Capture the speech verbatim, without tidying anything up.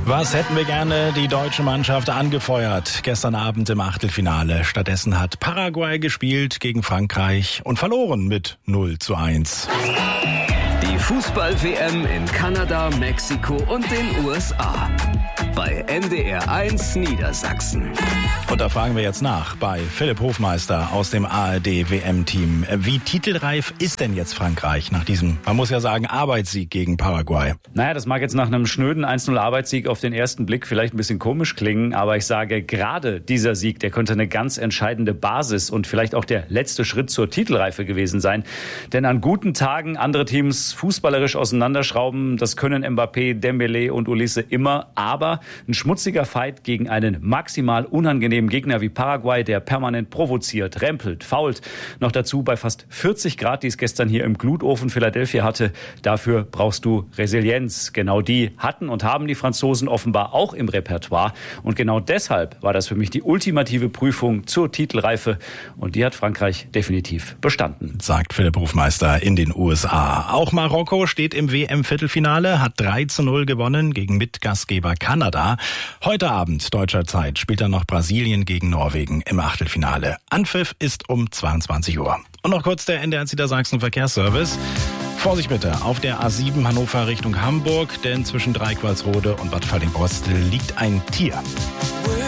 Was hätten wir gerne die deutsche Mannschaft angefeuert gestern Abend im Achtelfinale. Stattdessen hat Paraguay gespielt gegen Frankreich und verloren mit null zu eins. Die Fußball-W M in Kanada, Mexiko und den U S A. Bei N D R eins Niedersachsen. Und da fragen wir jetzt nach bei Philipp Hofmeister aus dem A R D W M-Team. Wie titelreif ist denn jetzt Frankreich nach diesem, man muss ja sagen, Arbeitssieg gegen Paraguay? Naja, das mag jetzt nach einem schnöden eins null Arbeitssieg auf den ersten Blick vielleicht ein bisschen komisch klingen, aber ich sage, gerade dieser Sieg, der könnte eine ganz entscheidende Basis und vielleicht auch der letzte Schritt zur Titelreife gewesen sein. Denn an guten Tagen andere Teams fußballerisch auseinanderschrauben, das können Mbappé, Dembélé und Olise immer, aber ein schmutziger Fight gegen einen maximal unangenehmen Gegner wie Paraguay, der permanent provoziert, rempelt, fault. Noch dazu bei fast vierzig Grad, die es gestern hier im Glutofen Philadelphia hatte. Dafür brauchst du Resilienz. Genau die hatten und haben die Franzosen offenbar auch im Repertoire. Und genau deshalb war das für mich die ultimative Prüfung zur Titelreife. Und die hat Frankreich definitiv bestanden. Sagt Philipp Hofmeister in den U S A. Auch Marokko steht im W M-Viertelfinale, hat drei zu null gewonnen gegen Mitgastgeber Kanada. Heute Abend deutscher Zeit spielt dann noch Brasilien gegen Norwegen im Achtelfinale. Anpfiff ist um zweiundzwanzig Uhr. Und noch kurz der N D R Niedersachsen Verkehrsservice. Vorsicht bitte auf der A sieben Hannover Richtung Hamburg, denn zwischen Dreiqualsrode und Bad Fallingbostel liegt ein Tier.